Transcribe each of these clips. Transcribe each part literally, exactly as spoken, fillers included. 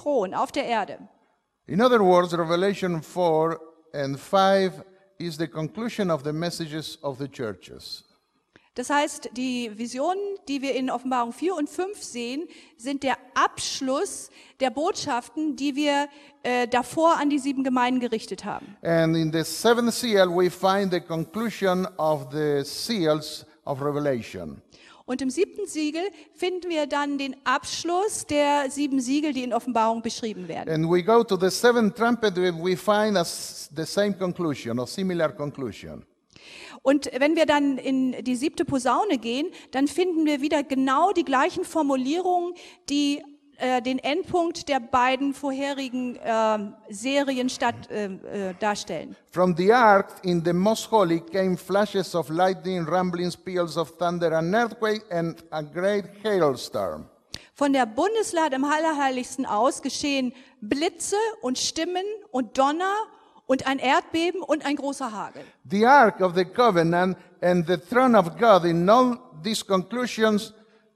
Thron auf der Erde. In other words, Revelation four and five is the conclusion of the messages of the churches. Das heißt, die Visionen, die wir in Offenbarung vier und fünf sehen, sind der Abschluss der Botschaften, die wir äh, davor an die sieben Gemeinden gerichtet haben. And in the seventh seal we find the conclusion of the seals of Revelation. Und im siebten Siegel finden wir dann den Abschluss der sieben Siegel, die in Offenbarung beschrieben werden. And we go to the seventh trumpet, we find as the same conclusion, or similar conclusion. Und wenn wir dann in die siebte Posaune gehen, dann finden wir wieder genau die gleichen Formulierungen, die äh, den Endpunkt der beiden vorherigen äh, Serien statt, äh, äh, darstellen. From the ark in the most holy came flashes of lightning, rumblings, peals of thunder, an earthquake and a great hailstorm. Von der Bundeslade im Allerheiligsten aus geschehen Blitze und Stimmen und Donner und ein Erdbeben und ein großer Hagel. The Ark of the Covenant and the throne of God, in all these conclusions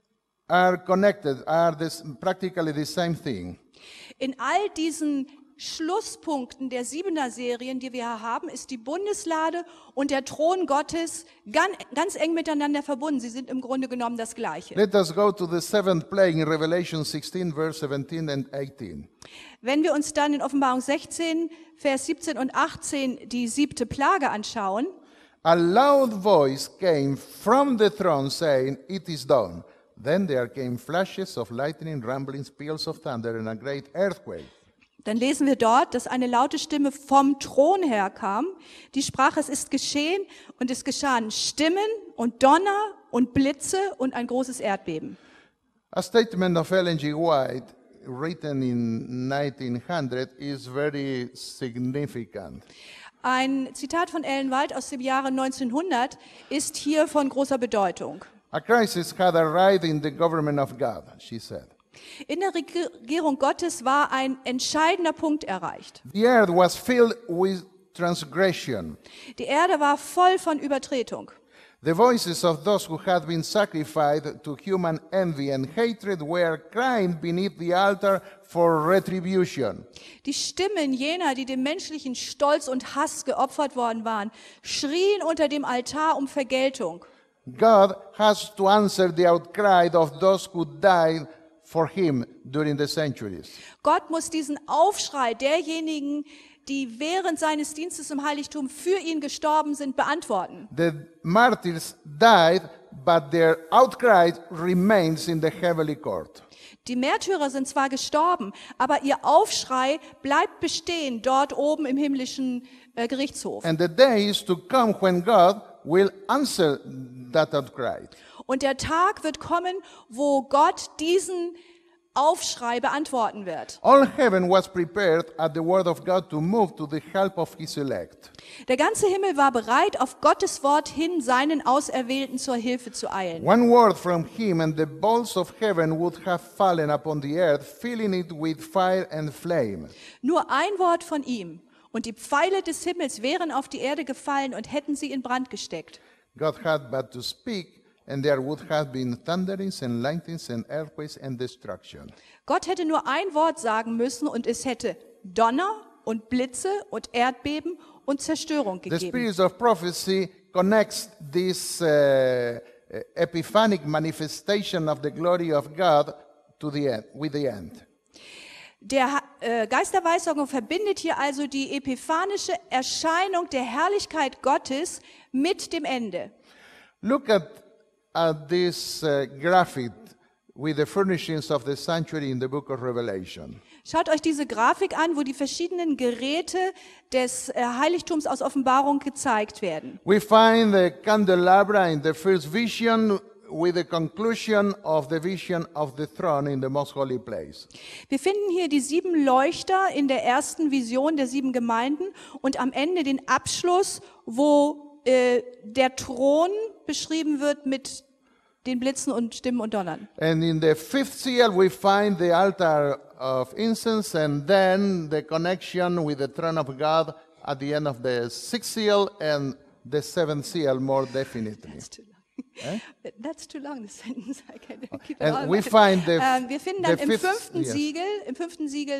are connected, are this, practically the same thing. In all diesen Schlusspunkten der Siebener-Serien, die wir hier haben, ist die Bundeslade und der Thron Gottes ganz, ganz eng miteinander verbunden. Sie sind im Grunde genommen das Gleiche. Let us go to the seventh plague in Revelation sixteen, verse seventeen and eighteen. Wenn wir uns dann in Offenbarung sechzehn, Vers siebzehn und achtzehn die siebte Plage anschauen, A loud voice came from the throne saying, "It is done." Then there came flashes of lightning, rumblings, peals of thunder, and a great earthquake. dann lesen wir dort, dass eine laute Stimme vom Thron herkam, die sprach, es ist geschehen, und es geschahen Stimmen und Donner und Blitze und ein großes Erdbeben. A statement of Ellen G. White, written in nineteen hundred, is very significant. Ein Zitat von Ellen White aus dem Jahre neunzehnhundert ist hier von großer Bedeutung. A crisis had arrived in the government of God, she said. In der Regierung Gottes war ein entscheidender Punkt erreicht. The earth was filled with transgression. Die Erde war voll von Übertretung. The voices of those who had been sacrificed to human envy and hatred were crying beneath the altar for retribution. Die Stimmen jener, die dem menschlichen Stolz und Hass geopfert worden waren, schrien unter dem Altar um Vergeltung. God has to answer the outcry of those who died for him during the centuries. Gott muss diesen Aufschrei derjenigen, die während seines Dienstes im Heiligtum für ihn gestorben sind, beantworten. The martyrs died, but their outcry remains in the heavenly court. Die Märtyrer sind zwar gestorben, aber ihr Aufschrei bleibt bestehen dort oben im himmlischen äh, Gerichtshof. And the day is to come when God will answer that outcry. Und der Tag wird kommen, wo Gott diesen Aufschrei beantworten wird. All heaven was prepared at the word of God to move to the help of his elect. Der ganze Himmel war bereit, auf Gottes Wort hin seinen Auserwählten zur Hilfe zu eilen. One word from him and the bolts of heaven would have fallen upon the earth, filling it with fire and flame. Nur ein Wort von ihm und die Pfeile des Himmels wären auf die Erde gefallen und hätten sie in Brand gesteckt. God had but to speak, and there would have been thunderings and lightnings and earthquakes and destruction. Gott hätte nur ein Wort sagen müssen und es hätte Donner und Blitze und Erdbeben und Zerstörung The gegeben. spirit of prophecy connects this uh, epiphanic manifestation of the glory of God to the end, with the end. Der äh, Geist der Weissagung verbindet hier also die epiphanische Erscheinung der Herrlichkeit Gottes mit dem Ende. Look at, at this uh, graphic with the furnishings of the sanctuary in the book of Revelation. Schaut euch diese Grafik an, wo die verschiedenen Geräte des äh, Heiligtums aus Offenbarung gezeigt werden. We find the candelabra in the first vision with the conclusion of the vision of the throne in the most holy place. Wir finden hier die sieben Leuchter in der ersten Vision der sieben Gemeinden und am Ende den Abschluss, wo äh, der Thron beschrieben wird mit den Blitzen und Stimmen und Donnern. And in the fifth seal we find the altar of incense and then the connection with the throne of God at the end of the sixth seal and the seventh seal more definitely. That's too long. Eh? That's too long, the sentence. I can keep it And all we right. find the, Ähm, wir finden dann the im fifth, fünften yes. Siegel, im fünften Siegel